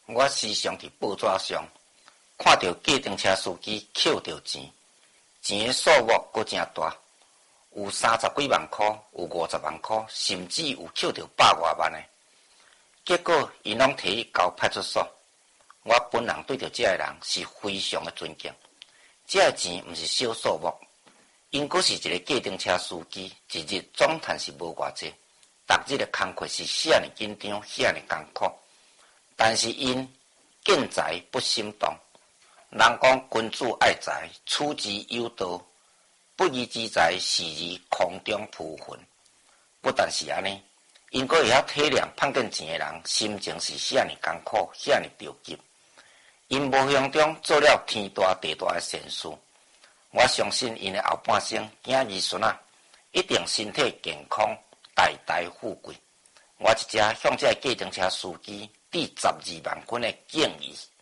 我时常伫报纸上看到计程车司机捡到钱，钱的数目阁真大，有30几万块，有50万块，甚至有捡到100多万的。结果因拢摕去交派出所。我本人对着这个人是非常的尊敬。这个钱毋是小数目，因阁是一个计程车司机，一日总赚是无偌济，逐日的工课是遐尼紧张，遐尼艰苦。但是因见财不心动，人讲君子爱财，取之有道，不义之财，是以空中浮云。不但是安尼，因阁会晓体谅碰见钱的人心情是遐尼艰苦，遐尼着急。因无形中做了天大地大的善事。我相信因的后半生囝儿孙仔一定身体健康，代代富贵。我一只向这计程车司机致12万分的敬意。